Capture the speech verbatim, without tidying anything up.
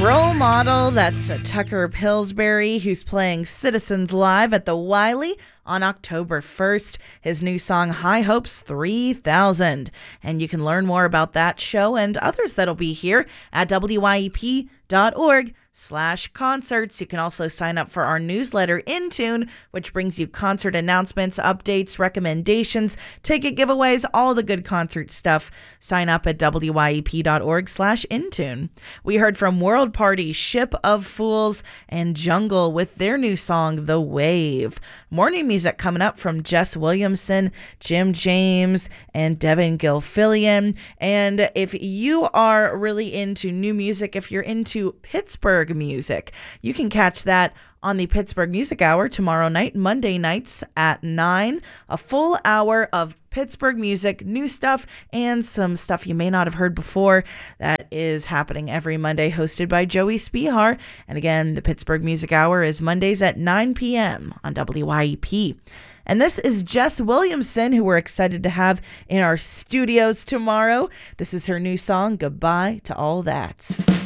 Role Model, that's a Tucker Pillsbury, who's playing Citizens Live at the Wiley on October first. His new song, High Hopes three thousand. And you can learn more about that show and others that'll be here at W Y E P dot org slash concerts. You can also sign up for our newsletter, In Tune, which brings you concert announcements, updates, recommendations, ticket giveaways, all the good concert stuff. Sign up at W Y E P dot org slash In Tune. We heard from World Party, Ship of Fools, and Jungle with their new song, The Wave. Morning music coming up from Jess Williamson, Jim James, and Devin Gilfillian. And if you are really into new music, if you're into Pittsburgh music, you can catch that on the Pittsburgh Music Hour tomorrow night, Monday nights at nine. A full hour of Pittsburgh music, new stuff, and some stuff you may not have heard before. That is happening every Monday, hosted by Joey Spihar. And again, the Pittsburgh Music Hour is Mondays at nine p.m. on W Y E P. And this is Jess Williamson, who we're excited to have in our studios tomorrow. This is her new song, Goodbye to All That.